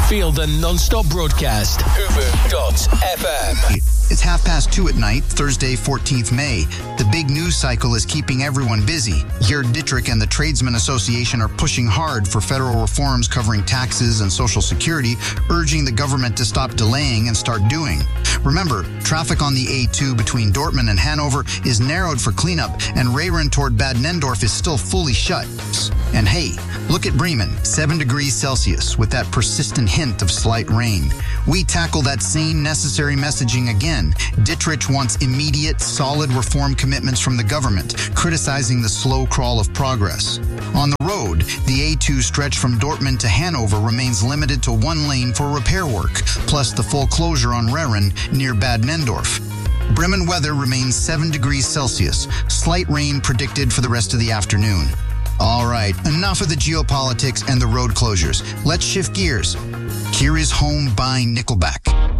Feel the non-stop broadcast. Ubu.fm. It's 2:30 at night, Thursday, 14th May. The big news cycle is keeping everyone busy. Gerd Dittrich and the Tradesmen Association are pushing hard for federal reforms covering taxes and Social Security, urging the government to stop delaying and start doing. Remember, traffic on the A2 between Dortmund and Hanover is narrowed for cleanup, and Reyren toward Bad Nendorf is still fully shut. And hey, look at Bremen, 7 degrees Celsius, with that persistent hint of slight rain. We tackle that same necessary messaging again. Dittrich wants immediate, solid reform commitments from the government, criticizing the slow crawl of progress. On the road, the A2 stretch from Dortmund to Hanover remains limited to one lane for repair work, plus the full closure on Reyren near Bad Nendorf. Bremen weather remains 7 degrees Celsius, slight rain predicted for the rest of the afternoon. All right, enough of the geopolitics and the road closures. Let's shift gears. Here is Home by Nickelback.